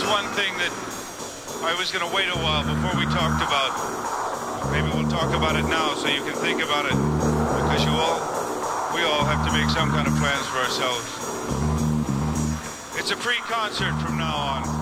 one thing that I was going to wait a while before we talked about. Maybe we'll talk about it now so you can think about it. Because we all have to make some kind of plans for ourselves. It's a pre-concert from now on.